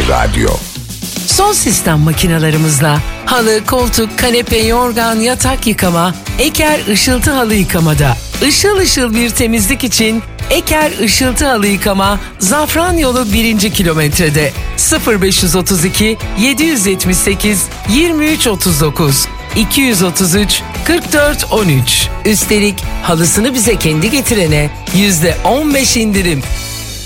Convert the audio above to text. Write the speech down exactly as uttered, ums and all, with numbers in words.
bir radyo. Son sistem makinalarımızla halı, koltuk, kanepe, yorgan, yatak yıkama, Eker Işıltı Halı Yıkamada. Işıl ışıl bir temizlik için Eker Işıltı Halı Yıkama, Zafran Yolu birinci kilometrede. sıfır beş otuz iki yedi yetmiş sekiz yirmi üç otuz dokuz iki otuz üç kırk dört on üç. Üstelik halısını bize kendi getirene yüzde on beş indirim.